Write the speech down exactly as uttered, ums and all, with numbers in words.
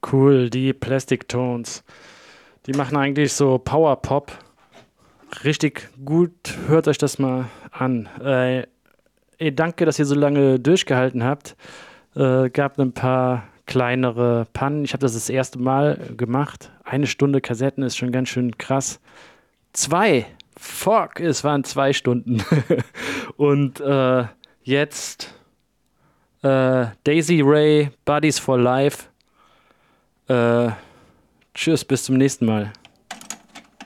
Cool, die Plastic Tones. Die machen eigentlich so Power Pop. Richtig gut, hört euch das mal an. Äh, ey, danke, dass ihr so lange durchgehalten habt. Äh, gab ein paar kleinere Pannen. Ich habe das das erste Mal gemacht. Eine Stunde Kassetten ist schon ganz schön krass. Zwei. Fuck, es waren zwei Stunden. Und äh, jetzt äh, Daisy Ray, Buddies for Life. Äh, tschüss, bis zum nächsten Mal.